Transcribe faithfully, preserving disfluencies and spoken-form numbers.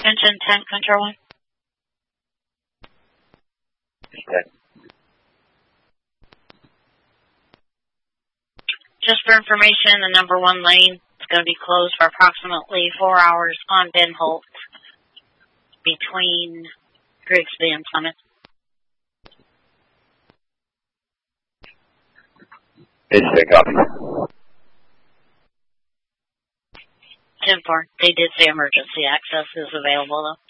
Attention, ten control. Okay. Just for information, the number one lane is going to be closed for approximately four hours on Ben Holt between Grigsby and Plymouth. It's a copy. ten four. They did say emergency access is available, though.